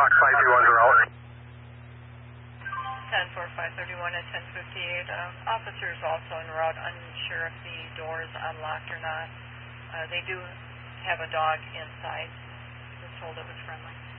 Fox 531 are out. 10-4-531 at 10:58. Officers also en route, unsure if the door is unlocked or not. They do have a dog inside. Was told it was friendly.